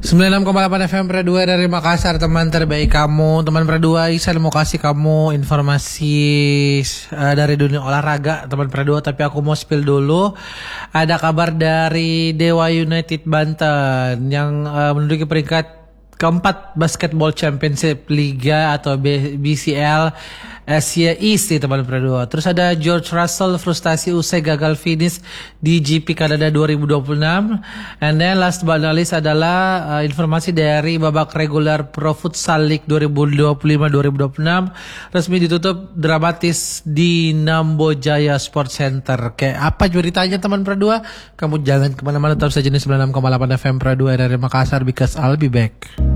96,8 FM Pro 2 dari Makassar, teman terbaik kamu. Teman Pro 2, Isan mau kasih kamu informasi dari dunia olahraga, teman Pro 2. Tapi aku mau spill dulu. Ada kabar dari Dewa United Banten yang menduduki peringkat keempat Basketball Championship Liga atau BCL Asia East di teman Pro 2. Terus ada George Russell frustasi usai gagal finish di GP Kanada 2026. And then last but not least adalah informasi dari babak regular Pro Futsal League 2025-2026 resmi ditutup dramatis di Nambo Jaya Sports Center. Kayak apa beritanya teman Pro 2? Kamu jangan kemana-mana, tetap saja di 96,8 FM Pro 2 dari Makassar, because I'll be back.